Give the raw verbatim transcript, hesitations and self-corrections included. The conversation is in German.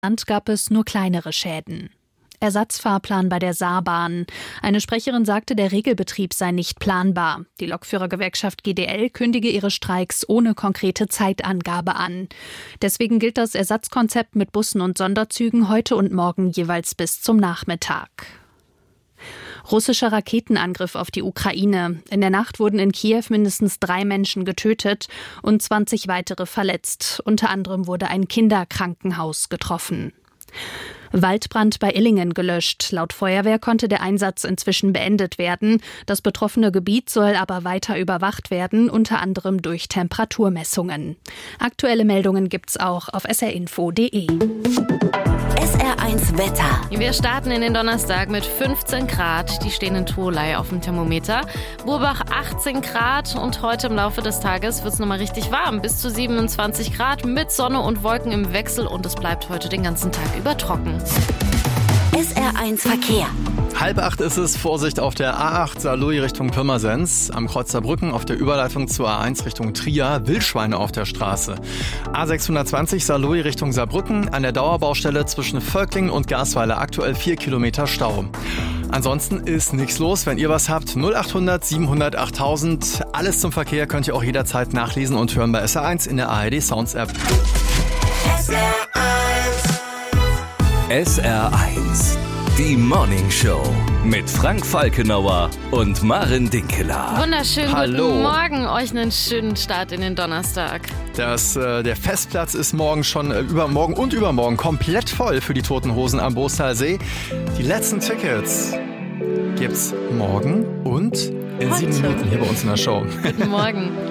Land gab es nur kleinere Schäden. Ersatzfahrplan bei der Saarbahn. Eine Sprecherin sagte, der Regelbetrieb sei nicht planbar. Die Lokführergewerkschaft G D L kündige ihre Streiks ohne konkrete Zeitangabe an. Deswegen gilt das Ersatzkonzept mit Bussen und Sonderzügen heute und morgen jeweils bis zum Nachmittag. Russischer Raketenangriff auf die Ukraine. In der Nacht wurden in Kiew mindestens drei Menschen getötet und zwanzig weitere verletzt. Unter anderem wurde ein Kinderkrankenhaus getroffen. Waldbrand bei Illingen gelöscht. Laut Feuerwehr konnte der Einsatz inzwischen beendet werden. Das betroffene Gebiet soll aber weiter überwacht werden, unter anderem durch Temperaturmessungen. Aktuelle Meldungen gibt's auch auf s r info punkt d e. S R eins Wetter. Wir starten in den Donnerstag mit fünfzehn Grad. Die stehen in Tholey auf dem Thermometer. Burbach achtzehn Grad und heute im Laufe des Tages wird es nochmal richtig warm. Bis zu siebenundzwanzig Grad mit Sonne und Wolken im Wechsel und es bleibt heute den ganzen Tag über trocken. S R eins Verkehr. Halb acht ist es, Vorsicht auf der A acht Saarlouis Richtung Pirmasens, am Kreuz Saarbrücken auf der Überleitung zur A eins Richtung Trier, Wildschweine auf der Straße. A sechshundertzwanzig Saarlouis Richtung Saarbrücken, an der Dauerbaustelle zwischen Völklingen und Garsweiler aktuell vier Kilometer Stau. Ansonsten ist nichts los, wenn ihr was habt, null achthundert siebenhundert achttausend. Alles zum Verkehr könnt ihr auch jederzeit nachlesen und hören bei S R eins in der A R D Sounds App. S R eins. S R eins, die Morning Show mit Frank Falkenauer und Maren Dinkeler. Wunderschönen Hallo. Guten Morgen, euch einen schönen Start in den Donnerstag. Das, äh, der Festplatz ist morgen schon, äh, übermorgen und übermorgen komplett voll für die Toten Hosen am Boostalsee. Die letzten Tickets gibt's morgen und in Heute. sieben Minuten hier bei uns in der Show. Guten Morgen.